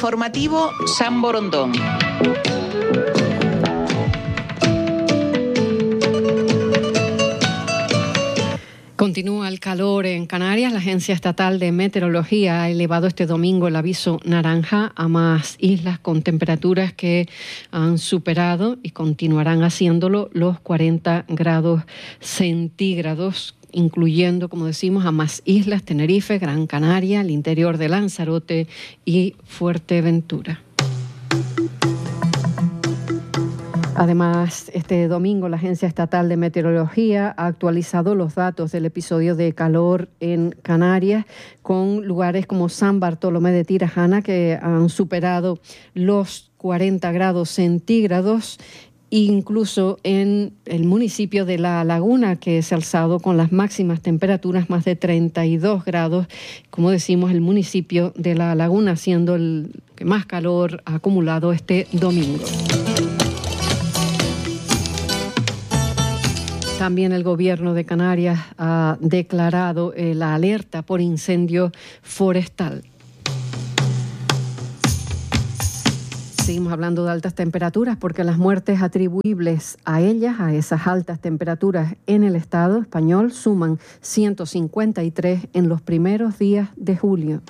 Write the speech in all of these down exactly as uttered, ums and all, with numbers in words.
Informativo San Borondón. Continúa el calor en Canarias. La Agencia Estatal de Meteorología ha elevado este domingo el aviso naranja a más islas con temperaturas que han superado y continuarán haciéndolo los cuarenta grados centígrados, incluyendo, como decimos, a más islas: Tenerife, Gran Canaria, el interior de Lanzarote y Fuerteventura. Además, este domingo la Agencia Estatal de Meteorología ha actualizado los datos del episodio de calor en Canarias, con lugares como San Bartolomé de Tirajana que han superado los cuarenta grados centígrados, incluso en el municipio de La Laguna, que se ha alzado con las máximas temperaturas más de treinta y dos grados. Como decimos, el municipio de La Laguna siendo el que más calor ha acumulado este domingo. También el Gobierno de Canarias ha declarado eh, la alerta por incendio forestal. Seguimos hablando de altas temperaturas porque las muertes atribuibles a ellas, a esas altas temperaturas en el Estado español, suman ciento cincuenta y tres en los primeros días de julio.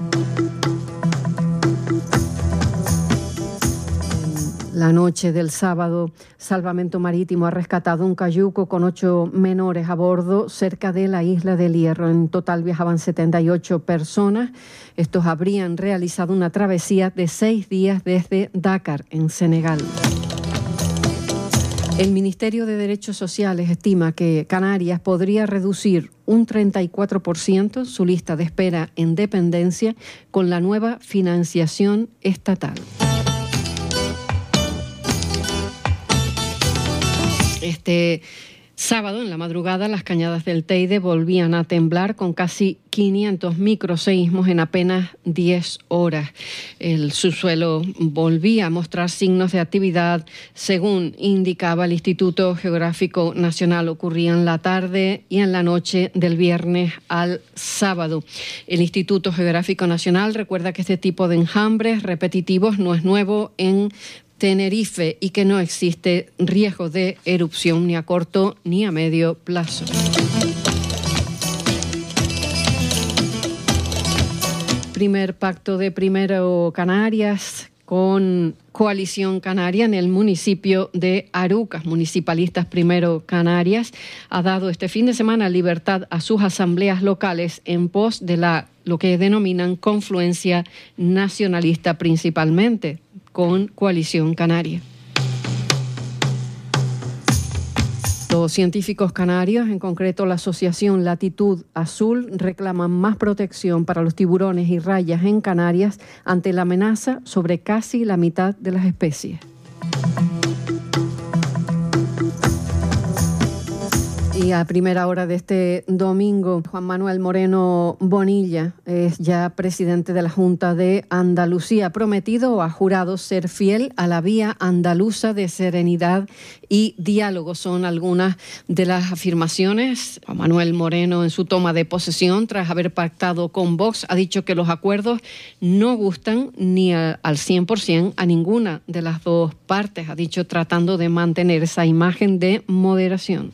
La noche del sábado, Salvamento Marítimo ha rescatado un cayuco con ocho menores a bordo cerca de la isla del Hierro. En total viajaban setenta y ocho personas. Estos habrían realizado una travesía de seis días desde Dakar, en Senegal. El Ministerio de Derechos Sociales estima que Canarias podría reducir un treinta y cuatro por ciento su lista de espera en dependencia con la nueva financiación estatal. Este sábado, en la madrugada, las cañadas del Teide volvían a temblar con casi quinientos microseísmos en apenas diez horas. El subsuelo volvía a mostrar signos de actividad, según indicaba el Instituto Geográfico Nacional. Ocurría en la tarde y en la noche del viernes al sábado. El Instituto Geográfico Nacional recuerda que este tipo de enjambres repetitivos no es nuevo en Tenerife y que no existe riesgo de erupción ni a corto ni a medio plazo. Primer pacto de Primero Canarias con Coalición Canaria en el municipio de Arucas. Municipalistas Primero Canarias ha dado este fin de semana libertad a sus asambleas locales en pos de la lo que denominan confluencia nacionalista, principalmente con Coalición Canaria. Los científicos canarios, en concreto la asociación Latitud Azul, reclaman más protección para los tiburones y rayas en Canarias ante la amenaza sobre casi la mitad de las especies. Y a primera hora de este domingo, Juan Manuel Moreno Bonilla es ya presidente de la Junta de Andalucía. Ha prometido o ha jurado ser fiel a la vía andaluza de serenidad y diálogo. Son algunas de las afirmaciones. Juan Manuel Moreno, en su toma de posesión, tras haber pactado con Vox, ha dicho que los acuerdos no gustan ni a, al cien por ciento a ninguna de las dos partes. Ha dicho tratando de mantener esa imagen de moderación.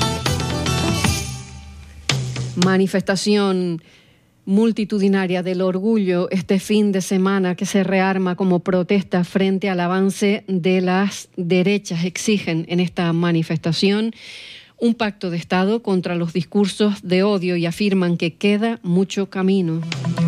Manifestación multitudinaria del orgullo este fin de semana que se rearma como protesta frente al avance de las derechas. Exigen en esta manifestación un pacto de Estado contra los discursos de odio y afirman que queda mucho camino.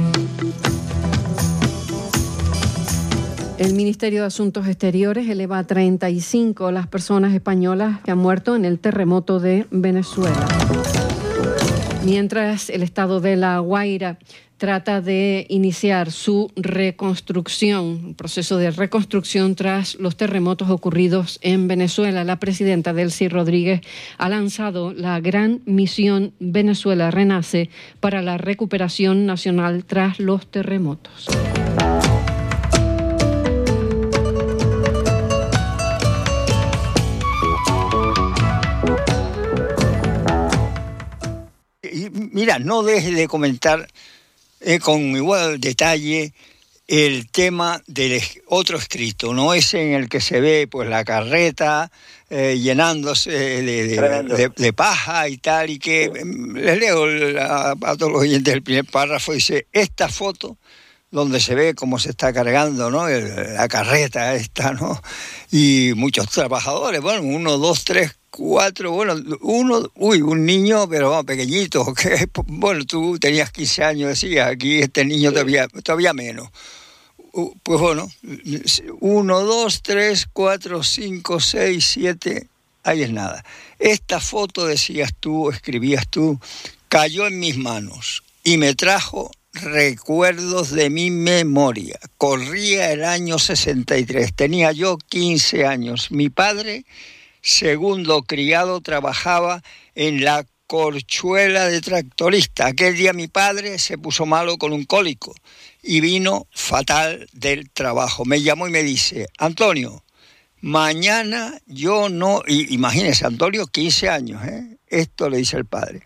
El Ministerio de Asuntos Exteriores eleva a treinta y cinco las personas españolas que han muerto en el terremoto de Venezuela. Mientras el estado de La Guaira trata de iniciar su reconstrucción, un proceso de reconstrucción tras los terremotos ocurridos en Venezuela, la presidenta Delcy Rodríguez ha lanzado la gran misión Venezuela Renace para la recuperación nacional tras los terremotos. Mira, no dejes de comentar eh, con igual detalle el tema del otro escrito, no ese en el que se ve pues la carreta eh, llenándose de, de, de, de paja y tal, y que sí. Les leo a, a todos los oyentes el primer párrafo, dice: esta foto donde se ve cómo se está cargando, ¿no?, el, la carreta esta, ¿no?, y muchos trabajadores, bueno, uno, dos, tres, cuatro, bueno, uno, uy, un niño, pero bueno, pequeñito, que, bueno, tú tenías quince años, decías, aquí este niño sí. todavía, todavía menos. Pues bueno, uno, dos, tres, cuatro, cinco, seis, siete, ahí es nada. Esta foto, decías tú, escribías tú, cayó en mis manos y me trajo recuerdos de mi memoria. Corría el año sesenta y tres, tenía yo quince años. Mi padre, segundo criado, trabajaba en la corchuela de tractorista. Aquel día mi padre se puso malo con un cólico y vino fatal del trabajo. Me llamó y me dice: Antonio, mañana yo no... Y, imagínese, Antonio, quince años, ¿eh? Esto le dice el padre.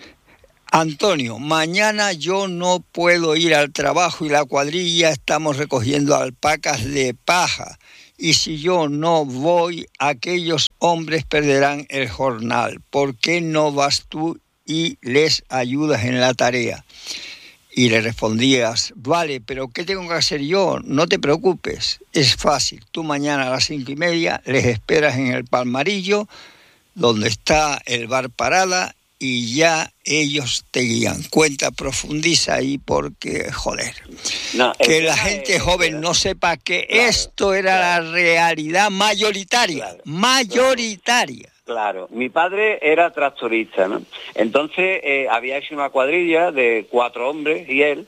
Antonio, mañana yo no puedo ir al trabajo y la cuadrilla estamos recogiendo alpacas de paja. Y si yo no voy, aquellos hombres perderán el jornal. ¿Por qué no vas tú y les ayudas en la tarea? Y le respondías: vale, pero ¿qué tengo que hacer yo? No te preocupes, es fácil. Tú mañana a las cinco y media les esperas en el Palmarillo, donde está el bar Parada, y ya ellos te guían. Cuenta, profundiza ahí, porque, joder, no, que la gente es, joven era, no sepa que claro, esto era claro. la realidad mayoritaria, claro, mayoritaria. Claro, mi padre era tractorista, ¿no? Entonces eh, había hecho una cuadrilla de cuatro hombres y él,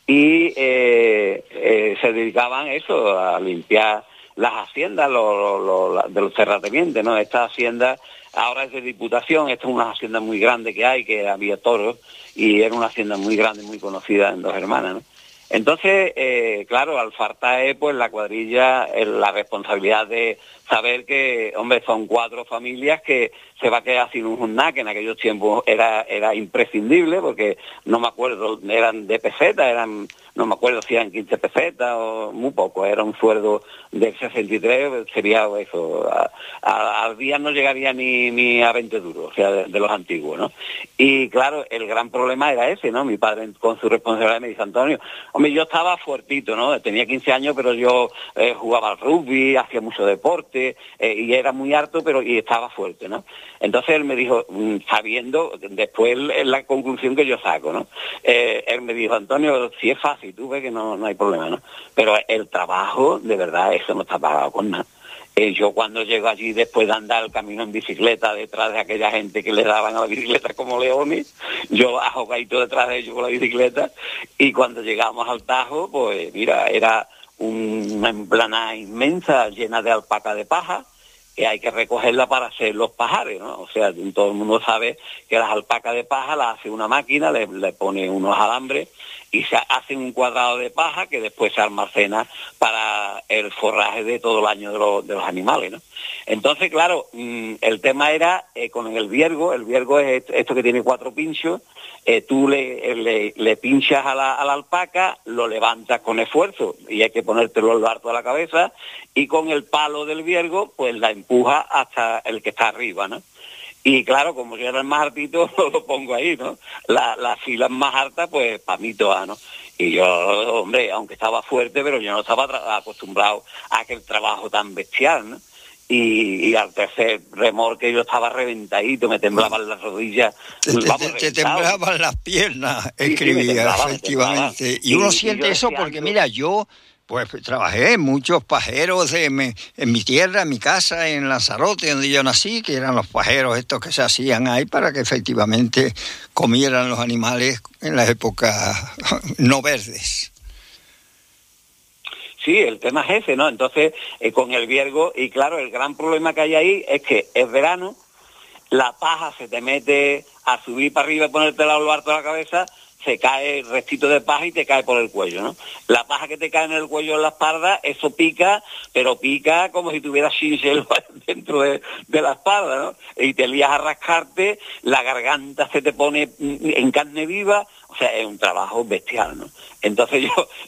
y eh, eh, se dedicaban a eso, a limpiar las haciendas lo, lo, lo, de los terratenientes, ¿no? Esta hacienda ahora es de Diputación, esta es una hacienda muy grande que hay, que había toros, y era una hacienda muy grande, muy conocida en Dos Hermanas, ¿no? Entonces, eh, claro, al Fartae, pues la cuadrilla, eh, la responsabilidad de saber que, hombre, son cuatro familias que se va a quedar sin un jornal, que en aquellos tiempos era era imprescindible, porque no me acuerdo, eran de peseta, eran, no me acuerdo si eran quince pesetas o muy poco, era un sueldo del sesenta y tres, sería eso, a, a, al día no llegaría ni, ni a veinte duros, o sea, de, de los antiguos, ¿no? Y claro, el gran problema era ese, ¿no? Mi padre, con su responsabilidad, me dice: Antonio, hombre, yo estaba fuertito, ¿no? Tenía quince años, pero yo eh, jugaba al rugby, hacía mucho deporte, eh, y era muy harto, pero y estaba fuerte, ¿no? Entonces él me dijo, sabiendo, después la conclusión que yo saco, ¿no? Eh, él me dijo: Antonio, si es fácil, tú ves que no, no hay problema, ¿no? Pero el trabajo, de verdad, eso no está pagado con nada. Eh, yo cuando llego allí, después de andar el camino en bicicleta detrás de aquella gente que le daban a la bicicleta como leones, yo ahogadito detrás de ellos con la bicicleta, y cuando llegamos al Tajo, pues mira, era una emplanada inmensa llena de alpaca de paja, que hay que recogerla para hacer los pajares, ¿no? O sea, todo el mundo sabe que las alpacas de paja las hace una máquina, le, le pone unos alambres y se hace un cuadrado de paja que después se almacena para el forraje de todo el año de, lo, de los animales, ¿no? Entonces, claro, mmm, el tema era eh, con el viergo. El viergo es esto que tiene cuatro pinchos. Eh, tú le, le, le pinchas a la, a la alpaca, lo levantas con esfuerzo y hay que ponértelo al harto a la cabeza, y con el palo del viergo pues la empuja hasta el que está arriba, ¿no? Y claro, como yo era el más hartito, lo pongo ahí, ¿no? La, las filas más hartas, pues para mí todas, ¿no? Y yo, hombre, aunque estaba fuerte, pero yo no estaba tra- acostumbrado a aquel trabajo tan bestial, ¿no? Y, y al tercer remolque yo estaba reventadito, me temblaban las rodillas. Te, te, vamos, te temblaban las piernas, sí, escribía, sí, temblaba, efectivamente. Y, y uno y, siente y eso porque, mira, yo pues trabajé en muchos pajeros de, me, en mi tierra, en mi casa, en Lanzarote, donde yo nací, que eran los pajeros estos que se hacían ahí para que efectivamente comieran los animales en las épocas no verdes. Sí, el tema es ese, ¿no? Entonces, eh, con el viergo, y claro, el gran problema que hay ahí es que es verano, la paja se te mete a subir para arriba y ponerte el harto a la cabeza, se cae el restito de paja y te cae por el cuello, ¿no? La paja que te cae en el cuello, en la espalda, eso pica, pero pica como si tuvieras chinchel dentro de, de la espalda, ¿no? Y te lías a rascarte, la garganta se te pone en carne viva, o sea, es un trabajo bestial, ¿no? Entonces yo, yo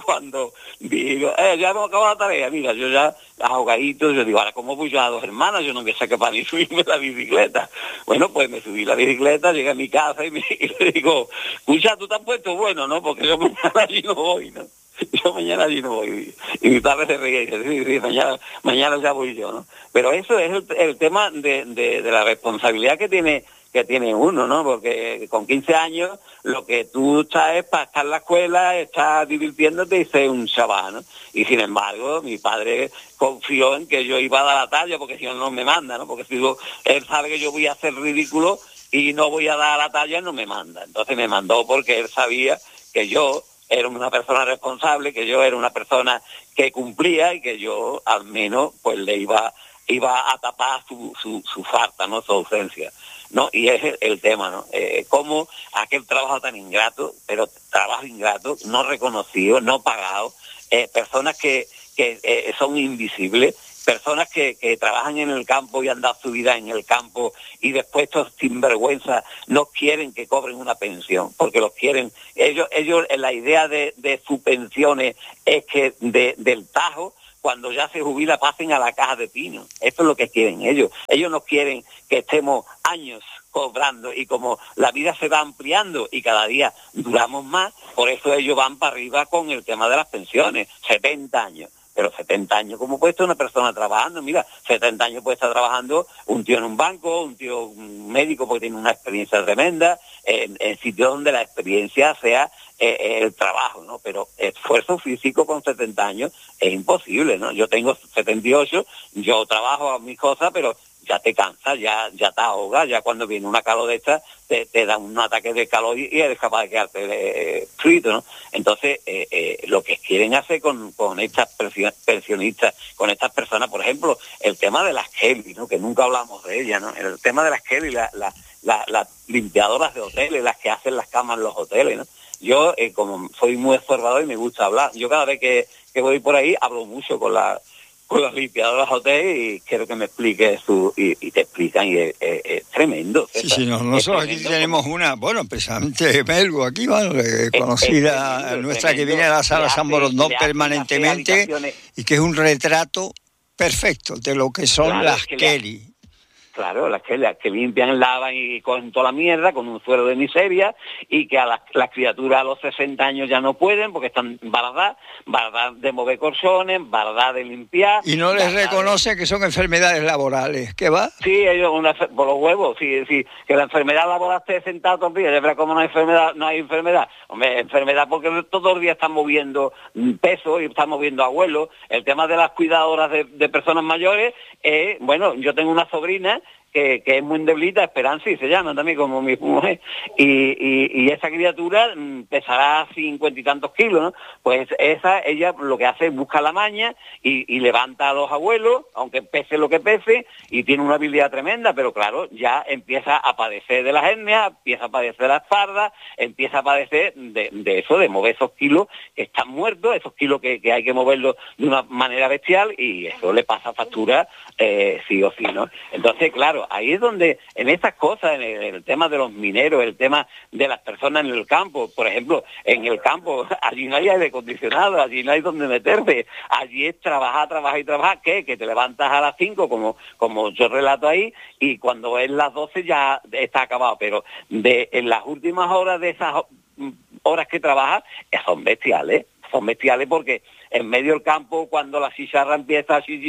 cuando digo, eh, ya hemos acabado la tarea, mira, yo ya ahogadito, yo digo, ahora ¿cómo voy yo a dos hermanas? Yo no me saqué para ni subirme la bicicleta. Bueno, pues me subí la bicicleta, llegué a mi casa y, me, y le digo, escucha, tú te has puesto bueno, ¿no? Porque yo mañana allí no voy, ¿no? Yo mañana allí no voy. Y mi padre se reía y dice, sí, sí, mañana, mañana ya voy yo, ¿no? Pero eso es el, el tema de, de, de la responsabilidad que tiene que tiene uno, ¿no? Porque con quince años lo que tú estás es para estar en la escuela, estás divirtiéndote y ser un chaval, ¿no? Y sin embargo, mi padre confió en que yo iba a dar la talla, porque si no, no me manda, ¿no? Porque si yo, él sabe que yo voy a hacer ridículo y no voy a dar la talla, no me manda. Entonces me mandó porque él sabía que yo era una persona responsable, que yo era una persona que cumplía y que yo al menos pues le iba iba a tapar su, su, su falta, ¿no? Su ausencia, ¿no? Y es el, el tema, ¿no? Eh, cómo aquel trabajo tan ingrato, pero trabajo ingrato, no reconocido, no pagado, eh, personas que, que eh, son invisibles, personas que, que trabajan en el campo y han dado su vida en el campo y después estos sinvergüenzas no quieren que cobren una pensión, porque los quieren, ellos, ellos la idea de, de sus pensiones es que de, del tajo, cuando ya se jubila, pasen a la caja de pino. Esto es lo que quieren ellos. Ellos no quieren que estemos años cobrando, y como la vida se va ampliando y cada día duramos más, por eso ellos van para arriba con el tema de las pensiones. setenta años. Pero setenta años, ¿cómo puede estar una persona trabajando? Mira, setenta años puede estar trabajando un tío en un banco, un tío un médico porque tiene una experiencia tremenda, en, en sitios donde la experiencia sea eh, el trabajo, ¿no? Pero esfuerzo físico con setenta años es imposible, ¿no? Yo tengo setenta y ocho, yo trabajo a mis cosas, pero ya te cansas, ya ya te ahogas, ya cuando viene una calor de esta, te, te da un ataque de calor y eres capaz de quedarte eh, frito, ¿no? Entonces, eh, eh, lo que quieren hacer con, con estas pensionistas, con estas personas, por ejemplo, el tema de las Kelly, ¿no? Que nunca hablamos de ellas, ¿no? El tema de las Kelly, las la, la, la limpiadoras de hoteles, las que hacen las camas en los hoteles, ¿no? Yo, eh, como soy muy observador y me gusta hablar, yo cada vez que, que voy por ahí hablo mucho con la con los limpiadores hoteles y quiero que me explique su y, y te explican y es, es, es tremendo. Sí, sí, no, nosotros aquí tenemos como, una, bueno, precisamente Melgo aquí, bueno, eh, conocida, es tremendo, nuestra tremendo, que viene a la sala San Borondón permanentemente y que es un retrato perfecto de lo que son claro, las que Kelly. Le... Claro, las que, las que limpian, lavan y con toda la mierda, con un suelo de miseria, y que a las, las criaturas a los sesenta años ya no pueden, porque están bardadas, bardadas de mover colchones, bardadas de limpiar. Y no les reconoce de... que son enfermedades laborales, ¿qué va? Sí, ellos, una, por los huevos, sí, sí, que la enfermedad laboral esté sentado todo el día, ya verá cómo no hay enfermedad, no hay enfermedad. Hombre, enfermedad porque todos los días están moviendo peso y están moviendo abuelos. El tema de las cuidadoras de, de personas mayores, eh, bueno, yo tengo una sobrina Que, que es muy debilita, Esperanza, y se llama también como mi mujer, y, y, y esa criatura pesará cincuenta y tantos kilos, ¿no? Pues esa, ella lo que hace es busca la maña y, y levanta a los abuelos, aunque pese lo que pese, y tiene una habilidad tremenda, pero claro, ya empieza a padecer de las hernias, empieza a padecer de la espalda, empieza a padecer de, de eso, de mover esos kilos que están muertos, esos kilos que, que hay que moverlos de una manera bestial, y eso le pasa factura eh, sí o sí, ¿no? Entonces, claro, ahí es donde, en estas cosas, en el, en el tema de los mineros, el tema de las personas en el campo, por ejemplo, en el campo, allí no hay aire acondicionado, allí no hay donde meterse, allí es trabajar, trabajar y trabajar, ¿qué? Que te levantas a las cinco, como, como yo relato ahí, y cuando es las doce ya está acabado, pero de en las últimas horas de esas horas que trabajas, son bestiales, son bestiales porque en medio del campo, cuando la chicharra empieza así,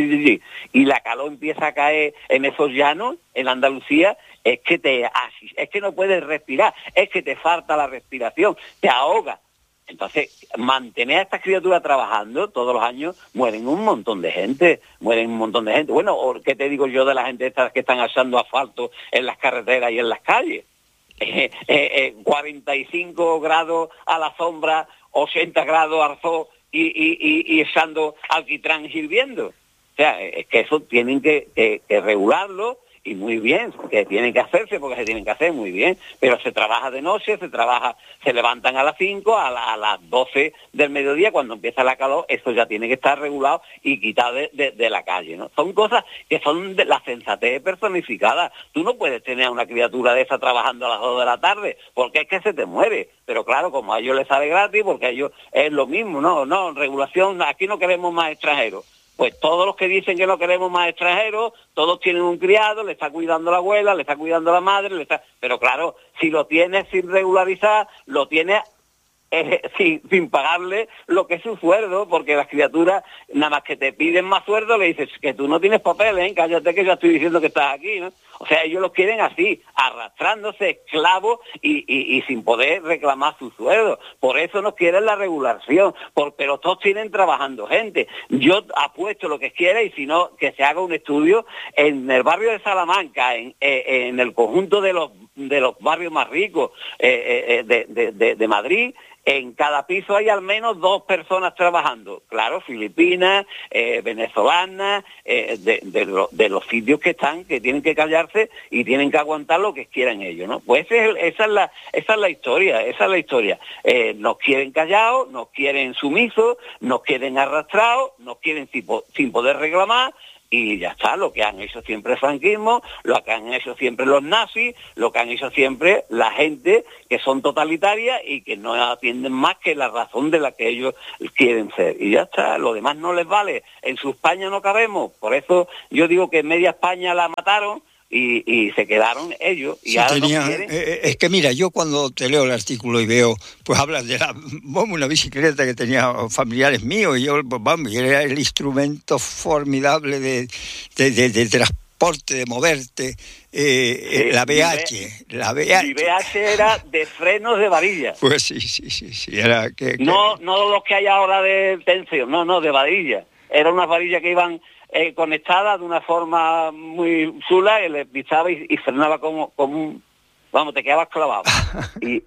y la calor empieza a caer en esos llanos, en Andalucía, es que te es que no puedes respirar, es que te falta la respiración, te ahoga. Entonces, mantener a estas criaturas trabajando todos los años, mueren un montón de gente, mueren un montón de gente. Bueno, ¿qué te digo yo de la gente estas que están echando asfalto en las carreteras y en las calles? Eh, eh, eh, cuarenta y cinco grados a la sombra, ochenta grados al sol, y, y, y, y echando alquitrán hirviendo. O sea, es que eso tienen que, que, que regularlo y muy bien, que tienen que hacerse porque se tienen que hacer muy bien, pero se trabaja de noche, se trabaja, se levantan a las cinco, a, la, a las doce del mediodía, cuando empieza la calor, esto ya tiene que estar regulado y quitado de, de, de la calle, ¿no? Son cosas que son de la sensatez personificada. Tú no puedes tener a una criatura de esa trabajando a las dos de la tarde, porque es que se te muere. Pero claro, como a ellos les sale gratis, porque a ellos es lo mismo, no, no, regulación, aquí no queremos más extranjeros. Pues todos los que dicen que no queremos más extranjeros, todos tienen un criado, le está cuidando la abuela, le está cuidando la madre, le está... pero claro, si lo tienes sin regularizar, lo tienes eh, sin, sin pagarle lo que es su sueldo, porque las criaturas, nada más que te piden más sueldo, le dices que tú no tienes papeles, ¿eh? Cállate que yo estoy diciendo que estás aquí, ¿no? O sea, ellos los quieren así, arrastrándose, esclavos y, y, y sin poder reclamar su sueldo. Por eso nos quieren la regulación, por, pero todos tienen trabajando gente. Yo apuesto lo que quiera y si no, que se haga un estudio en el barrio de Salamanca, en, eh, en el conjunto de los, de los barrios más ricos eh, eh, de, de, de, de Madrid. En cada piso hay al menos dos personas trabajando. Claro, filipinas, eh, venezolanas, eh, de, de, lo, de los sitios que están, que tienen que callarse y tienen que aguantar lo que quieran ellos, ¿no? Pues ese es el, esa, es la, esa es la historia, esa es la historia. Eh, nos quieren callados, nos quieren sumisos, nos quieren arrastrados, nos quieren sin, sin poder reclamar. Y ya está, lo que han hecho siempre el franquismo, lo que han hecho siempre los nazis, lo que han hecho siempre la gente que son totalitarias y que no atienden más que la razón de la que ellos quieren ser. Y ya está, lo demás no les vale. En su España no cabemos, por eso yo digo que media España la mataron y, y se quedaron ellos. Y sí, ahora tenía, no quieren... eh, es que mira, yo cuando te leo el artículo y veo, pues hablas de la, vamos, una bicicleta que tenía familiares míos, y yo, pues, vamos, y era el instrumento formidable de, de, de, de transporte, de moverte, eh, sí, la B H, la B H. Mi B H era de frenos de varilla. Pues sí, sí, sí, sí, era que... que... No, no los que hay ahora de tensión, no, no, de varilla. Era unas varillas que iban... Eh, conectada de una forma muy chula, y le pisaba y, y frenaba como, como un... Vamos, te quedabas clavado. y,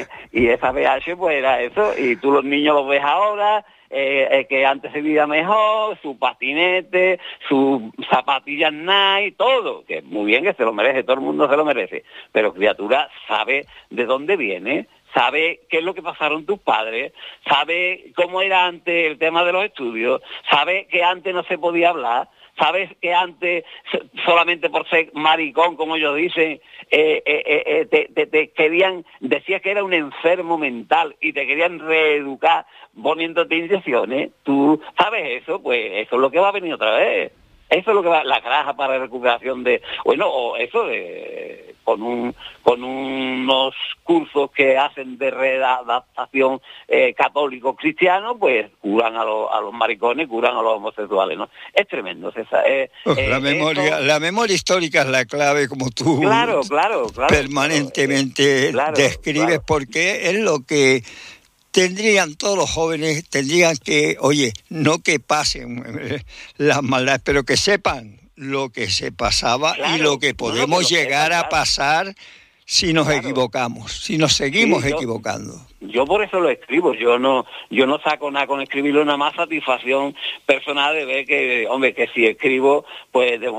y esa B H pues era eso, y tú los niños los ves ahora, eh, eh, que antes se vivía mejor, su patinete, sus zapatillas Nike, todo, que muy bien, que se lo merece, todo el mundo se lo merece, pero criatura sabe de dónde viene, sabe qué es lo que pasaron tus padres, sabe cómo era antes el tema de los estudios, sabe que antes no se podía hablar, sabes que antes, solamente por ser maricón, como ellos dicen, eh, eh, eh, te, te, te querían, decías que era un enfermo mental y te querían reeducar poniéndote inyecciones. Tú sabes eso, pues eso es lo que va a venir otra vez. Eso es lo que va, la granja para recuperación de, bueno, o eso de, con un, con unos cursos que hacen de readaptación eh, católico-cristiano, pues curan a los, a los maricones, curan a los homosexuales, ¿no? Es tremendo, César. Eh, oh, eh, la memoria, esto... la memoria histórica es la clave, como tú claro, claro, claro, permanentemente claro, describes, claro. Porque es lo que tendrían todos los jóvenes, tendrían que, oye, no que pasen las maldades, pero que sepan lo que se pasaba, claro, y lo que podemos no, no, que llegar sepan, a pasar claro. si nos claro. equivocamos, si nos seguimos sí, yo, equivocando. Yo por eso lo escribo, yo no yo no saco nada con escribirlo, nada más satisfacción personal de ver que, hombre, que si escribo, pues de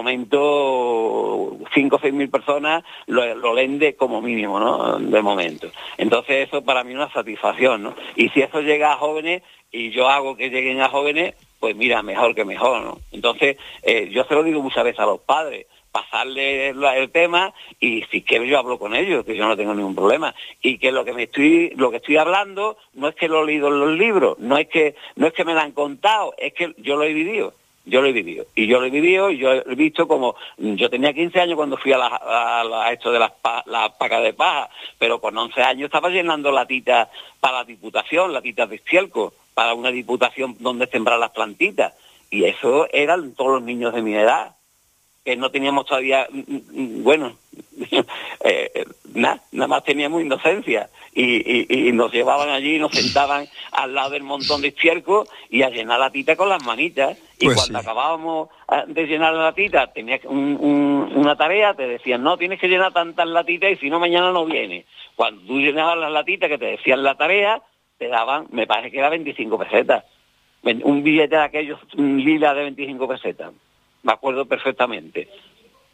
momento cinco o seis mil personas lo, lo leen de como mínimo, ¿no? De momento. Entonces eso para mí es una satisfacción, ¿no? Y si eso llega a jóvenes, y yo hago que lleguen a jóvenes, pues mira, mejor que mejor, ¿no? Entonces, eh, yo se lo digo muchas veces a los padres, pasarle el, el tema, y si quiero yo hablo con ellos, que yo no tengo ningún problema, y que lo que me estoy lo que estoy hablando no es que lo he leído en los libros, no es que no es que me lo han contado, es que yo lo he vivido, yo lo he vivido, y yo lo he vivido, y yo he visto como, yo tenía quince años cuando fui a, la, a, la, a esto de las pa, la pacas de paja, pero con once años estaba llenando latitas para la diputación, latitas de estiércol, para una diputación donde sembrar las plantitas, y eso eran todos los niños de mi edad, que no teníamos todavía, bueno, eh, nada, nada más teníamos inocencia, y, y, y nos llevaban allí, nos sentaban al lado del montón de estiércol y a llenar la tita con las manitas, y pues cuando sí. acabábamos de llenar la latita, tenías un, un, una tarea, te decían, no, tienes que llenar tantas latitas y si no mañana no viene. Cuando tú llenabas las latitas que te decían la tarea, te daban, me parece que era veinticinco pesetas, un billete de aquellos lila de veinticinco pesetas. Me acuerdo perfectamente.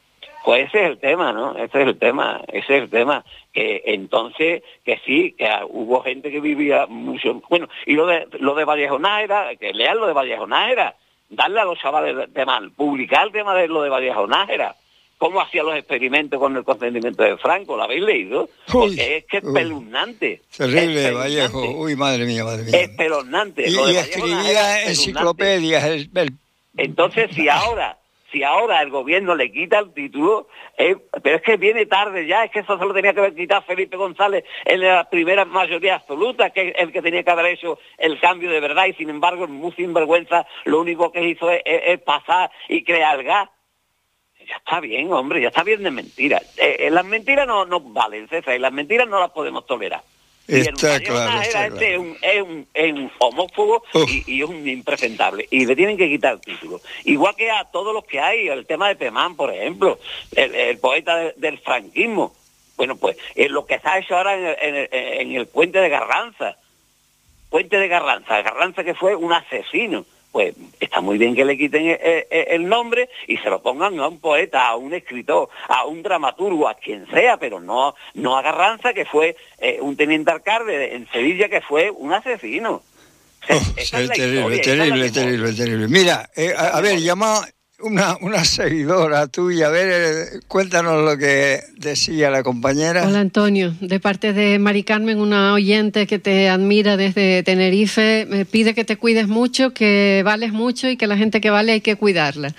Pues ese es el tema, ¿no? Ese es el tema, ese es el tema. Que entonces, que sí, que hubo gente que vivía mucho... Bueno, y lo de lo de Vallejo Nájera, que lean lo de Vallejo Nájera, darle a los chavales el tema, publicar el tema de lo de Vallejo Nájera, cómo hacía los experimentos con el consentimiento de Franco, ¿lo habéis leído? Porque uy, es que es espeluznante. Terrible, Vallejo, uy, madre mía, madre mía. Espeluznante. Y, y escribía enciclopedias, el, el... Entonces, si ahora... Si ahora el gobierno le quita el título, eh, pero es que viene tarde ya, es que eso se lo tenía que haber quitado Felipe González en la primera mayoría absoluta, que es el que tenía que haber hecho el cambio de verdad, y sin embargo, muy sinvergüenza, lo único que hizo es, es, es pasar y crear el gas. Ya está bien, hombre, ya está bien de mentiras. Eh, las mentiras no, no valen, César, y las mentiras no las podemos tolerar. Está y claro, está este claro. Es un, es un, es un homófobo y, y es un impresentable. Y le tienen que quitar el título. Igual que a todos los que hay, el tema de Pemán, por ejemplo, el, el poeta de, del franquismo. Bueno, pues es lo que se ha hecho ahora en el, en, el, en el Puente de Carranza. Puente de Carranza. Carranza que fue un asesino. Pues está muy bien que le quiten el, el, el nombre y se lo pongan a un poeta, a un escritor, a un dramaturgo, a quien sea, pero no, no a Carranza, que fue eh, un teniente alcalde en Sevilla, que fue un asesino. O sea, oh, es terrible, historia, terrible, es terrible, terrible. Mira, eh, a, a ver, llama una, una seguidora tuya, a ver, eh, cuéntanos lo que decía la compañera. Hola, Antonio, de parte de Mari Carmen, una oyente que te admira desde Tenerife, me pide que te cuides mucho, que vales mucho y que la gente que vale hay que cuidarla.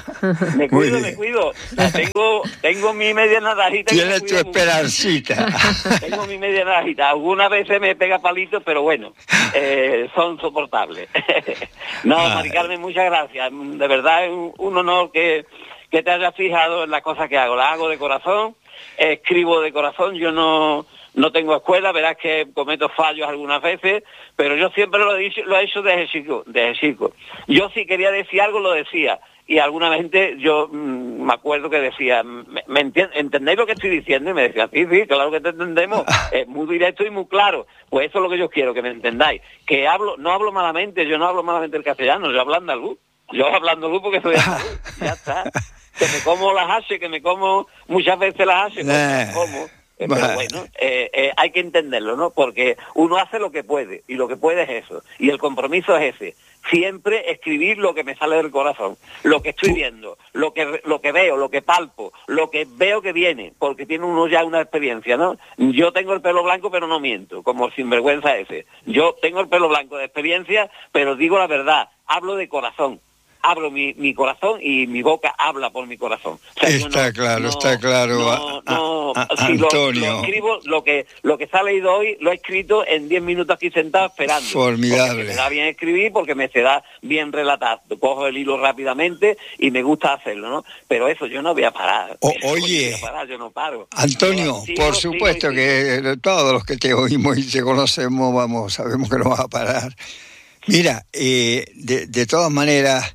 Me cuido, me cuido. Tengo, tengo mi media naranjita. Tienes tu esperancita. Tengo mi media naranjita. Algunas veces me pega palitos, pero bueno, eh, son soportables. No, Ay. Mari Carmen, muchas gracias. De verdad es un, un honor que, que te hayas fijado en las cosas que hago. Las hago de corazón, escribo de corazón. Yo no... No tengo escuela, verás que cometo fallos algunas veces, pero yo siempre lo he dicho, lo he hecho desde chico, desde chico. Yo si quería decir algo, lo decía. Y alguna vez yo mmm, me acuerdo que decía, ¿me, me entiend, ¿entendéis lo que estoy diciendo? Y me decía, sí, sí, claro que te entendemos, es muy directo y muy claro. Pues eso es lo que yo quiero, que me entendáis. Que hablo, no hablo malamente, yo no hablo malamente el castellano, yo hablo andaluz. Yo hablo andaluz porque soy andaluz, ya está. Que me como las haches, que me como muchas veces las haches, nah. me como. Eh, pero bueno, eh, eh, hay que entenderlo, ¿no? Porque uno hace lo que puede, y lo que puede es eso. Y el compromiso es ese. Siempre escribir lo que me sale del corazón, lo que estoy viendo, lo que lo que veo, lo que palpo, lo que veo que viene, porque tiene uno ya una experiencia, ¿no? Yo tengo el pelo blanco, pero no miento, como el sinvergüenza ese. Yo tengo el pelo blanco de experiencia, pero digo la verdad, hablo de corazón. Abro mi, mi corazón y mi boca habla por mi corazón. O sea, está no, claro, no, está claro. No, no, a, a, si Antonio. Lo, lo escribo, lo que lo que se ha leído hoy, lo he escrito en diez minutos aquí sentado esperando. Formidable. Me da bien escribir, porque me se da bien relatar. Cojo el hilo rápidamente y me gusta hacerlo, ¿no? Pero eso yo no voy a parar. O, oye, no voy a parar, yo no paro. Antonio, sigo, por supuesto sigo, que sigo. Todos los que te oímos y te conocemos, vamos, sabemos que no vas a parar. Mira, eh, de, de todas maneras,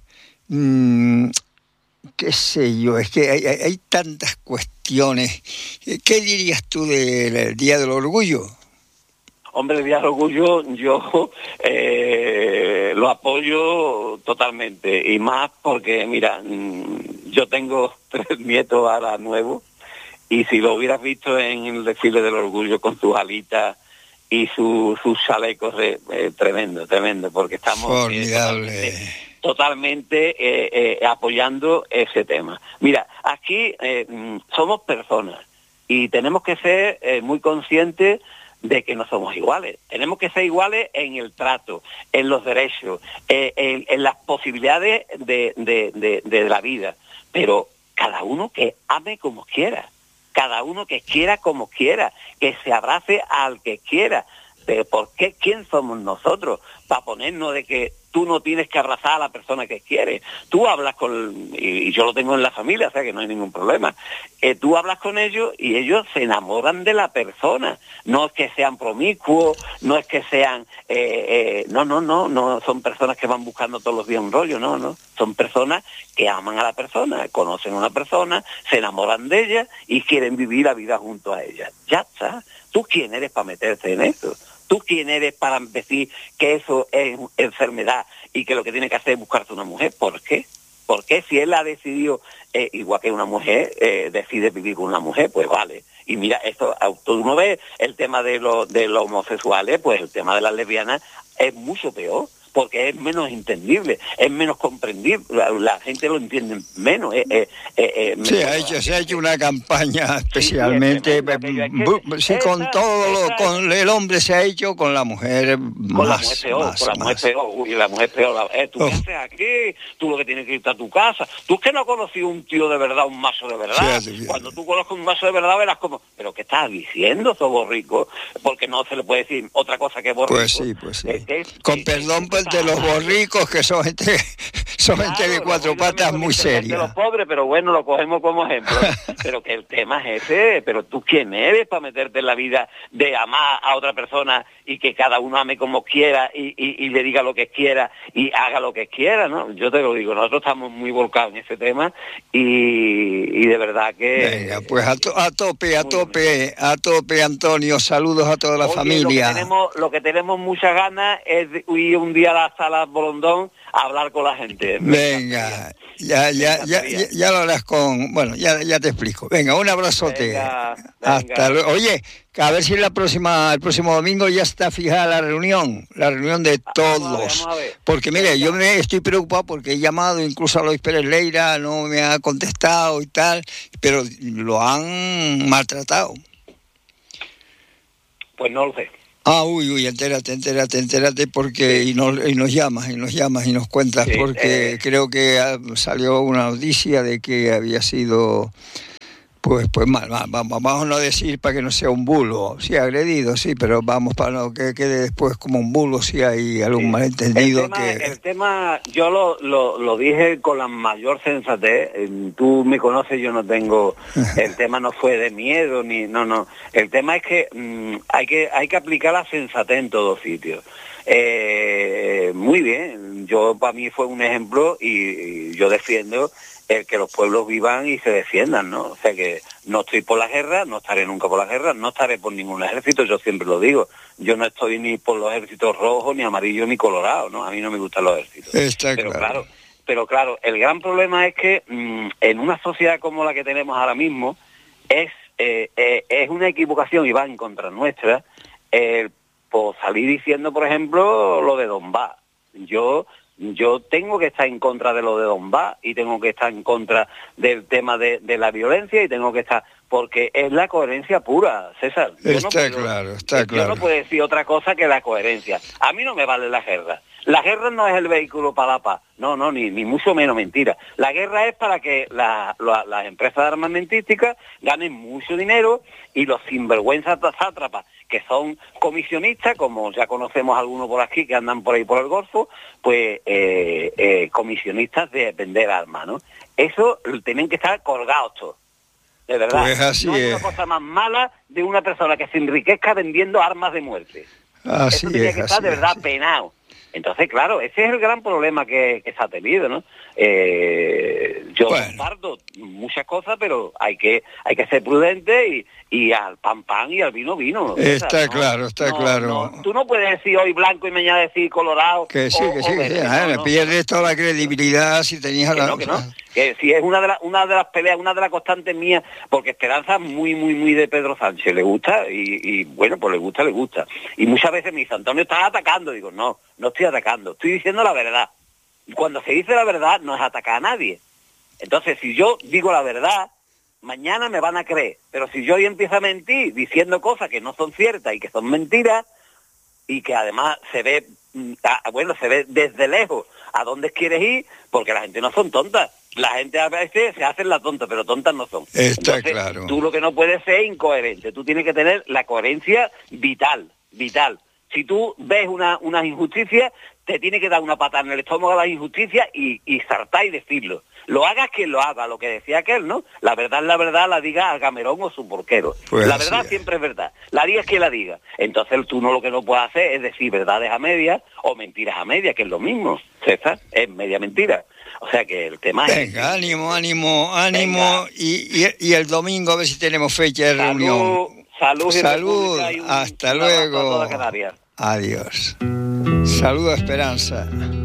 Mm, qué sé yo, es que hay, hay, hay tantas cuestiones. ¿Qué dirías tú del Día del Orgullo? Hombre, el Día del Orgullo yo eh, lo apoyo totalmente, y más porque, mira, yo tengo tres nietos ahora nuevos, y si lo hubieras visto en el desfile del Orgullo con sus alitas y su, sus chalecos, eh, eh, tremendo, tremendo, porque estamos... Formidable. Eh, totalmente eh, eh, apoyando ese tema. Mira, aquí eh, somos personas y tenemos que ser eh, muy conscientes de que no somos iguales. Tenemos que ser iguales en el trato, en los derechos, eh, en, en las posibilidades de, de, de, de la vida, pero cada uno que ame como quiera, cada uno que quiera como quiera, que se abrace al que quiera. Pero ¿por qué? ¿Quién somos nosotros para ponernos de que tú no tienes que abrazar a la persona que quieres? Tú hablas con, y yo lo tengo en la familia, o sea que no hay ningún problema, eh, tú hablas con ellos y ellos se enamoran de la persona. No es que sean promiscuos, no es que sean, eh, eh, no, no, no, no son personas que van buscando todos los días un rollo, no, no, son personas que aman a la persona, conocen a una persona, se enamoran de ella y quieren vivir la vida junto a ella. Ya está. ¿Tú quién eres para meterte en eso? ¿Tú quién eres para decir que eso es enfermedad y que lo que tienes que hacer es buscarte una mujer? ¿Por qué? ¿Por qué si él ha decidido, eh, igual que una mujer, eh, decide vivir con una mujer? Pues vale. Y mira, esto, tú no ves el tema de, lo, de los homosexuales, pues el tema de las lesbianas es mucho peor, porque es menos entendible, es menos comprendible, la, la gente lo entiende menos. Eh, eh, eh, sí, ha hecho, se ha hecho una campaña especialmente, sí, sí, sí, con esa, todo, lo, esa, con el hombre se ha hecho, con la mujer más. Con la mujer peor, más, con la mujer más. peor, uy, la mujer peor, eh, tú oh. qué haces aquí, tú lo que tienes que irte a tu casa, tú es que no has conocido un tío de verdad, un mazo de verdad, sí, sí, cuando tú conozcas un mazo de verdad verás como, pero ¿qué estás diciendo, sos borrico? Porque no se le puede decir otra cosa que borrico. Pues sí, pues sí. Es, es, con es, perdón pues, de los borricos, que son gente, son claro, gente de cuatro patas muy seria. De los pobres, pero bueno, lo cogemos como ejemplo. Pero que el tema es ese, pero tú quién eres para meterte en la vida de amar a otra persona y que cada uno ame como quiera y, y, y le diga lo que quiera y haga lo que quiera, ¿no? Yo te lo digo, nosotros estamos muy volcados en ese tema y, y de verdad que... Venga, pues a, to, a tope, a tope, a tope, Antonio, saludos a toda la Oye, familia. Lo que, tenemos, lo que tenemos muchas ganas es de ir un día a la sala Borondón a hablar con la gente. Venga, ya, ya, ya, ya, ya lo harás con... Bueno, ya, ya te explico. Venga, un abrazote. Venga, Hasta venga. luego. Oye, a ver si la próxima, el próximo domingo ya está fijada la reunión, la reunión de todos. Vamos a ver, vamos a ver. Porque mire, yo me estoy preocupado porque he llamado incluso a Luis Pérez Leira, no me ha contestado y tal, pero lo han maltratado. Pues no lo sé. Ah, uy, uy, entérate, entérate, entérate, porque, y nos, y nos llamas, y nos llamas, y nos cuentas, sí, porque eh... creo que salió una noticia de que había sido, pues, pues mal, mal, vamos, vamos a no decir para que no sea un bulo, sí, agredido, sí, pero vamos para no que quede después como un bulo si hay algún sí. malentendido. El tema, que... el tema yo lo, lo, lo dije con la mayor sensatez, tú me conoces, yo no tengo, el tema no fue de miedo, ni no, no, el tema es que mmm, hay que hay que aplicar la sensatez en todos sitios. Eh, muy bien, yo para mí fue un ejemplo y, y yo defiendo el que los pueblos vivan y se defiendan, ¿no? O sea que no estoy por la guerra, no estaré nunca por la guerra, no estaré por ningún ejército, yo siempre lo digo. Yo no estoy ni por los ejércitos rojos, ni amarillos, ni colorados, ¿no? A mí no me gustan los ejércitos. Está pero claro. claro. Pero claro, el gran problema es que mmm, en una sociedad como la que tenemos ahora mismo, es, eh, eh, es una equivocación y va en contra nuestra, eh, por salir diciendo, por ejemplo, lo de Donbass. Yo... Yo tengo que estar en contra de lo de Donbass y tengo que estar en contra del tema de, de la violencia y tengo que estar... Porque es la coherencia pura, César. Yo está no puedo, claro, está yo claro. Yo no puedo decir otra cosa que la coherencia. A mí no me vale la guerra. La guerra no es el vehículo para la paz. No, no, ni, ni mucho menos, mentira. La guerra es para que la, la, las empresas armamentísticas ganen mucho dinero y los sinvergüenzas sátrapas, que son comisionistas, como ya conocemos algunos por aquí que andan por ahí por el Golfo, pues eh, eh, comisionistas de vender armas, ¿no? Eso tienen que estar colgados todos. De verdad, pues así no hay es. una cosa más mala de una persona que se enriquezca vendiendo armas de muerte. Así Eso tiene es, que estar de verdad es. penado. Entonces, claro, ese es el gran problema que, que se ha tenido, ¿no? Eh, yo bueno. comparto muchas cosas, pero hay que hay que ser prudente y, y al pan pan y al vino vino. Está ¿sabes? claro, no, está no, claro. No, tú no puedes decir hoy blanco y mañana decir colorado. Que sí, o, que sí, o que sí. verde, Ah, no, no, pierdes no, toda la credibilidad si tenías que la... no, que no. Que si es una de las una de las peleas, una de las constantes mías, porque Esperanza es muy, muy, muy de Pedro Sánchez, le gusta, y, y bueno, pues le gusta, le gusta. Y muchas veces me dice, Antonio, estás atacando. Digo, no, no estoy atacando, estoy diciendo la verdad. Y cuando se dice la verdad, no es atacar a nadie. Entonces, si yo digo la verdad, mañana me van a creer. Pero si yo hoy empiezo a mentir diciendo cosas que no son ciertas y que son mentiras, y que además se ve, bueno, se ve desde lejos a dónde quieres ir, porque la gente no son tontas. La gente a veces se hacen la tonta, pero tontas no son. Está Entonces, claro. Tú lo que no puedes ser incoherente, tú tienes que tener la coherencia vital, vital. Si tú ves una, una injusticia, te tiene que dar una patada en el estómago a la injusticia y, y saltar y decirlo. Lo hagas quien lo haga, lo que decía aquel, ¿no? La verdad es la verdad, la diga Algamerón o su porquero. Pues la verdad es. siempre es verdad. La diga es quien la diga. Entonces tú no lo que no puedes hacer es decir verdades a medias o mentiras a medias, que es lo mismo. César, es media mentira. O sea que el tema Venga, es... Venga, ánimo, ánimo, ánimo. Y, y, y el domingo a ver si tenemos fecha de salud, reunión. Salud, salud. Y un, hasta un luego. A toda Canarias. Adiós. Saludo a Esperanza.